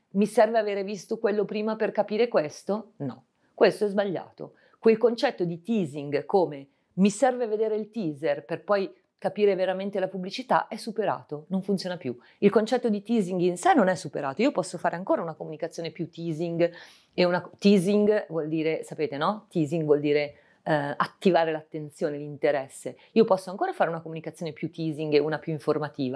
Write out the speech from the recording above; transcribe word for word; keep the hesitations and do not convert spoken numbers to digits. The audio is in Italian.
Mi serve avere visto quello prima per capire questo? No, questo è sbagliato. Quel concetto di teasing come mi serve vedere il teaser per poi capire veramente la pubblicità è superato, non funziona più. Il concetto di teasing in sé non è superato, io posso fare ancora una comunicazione più teasing e una teasing vuol dire, sapete no? Teasing vuol dire eh, attivare l'attenzione, l'interesse. Io posso ancora fare una comunicazione più teasing e una più informativa.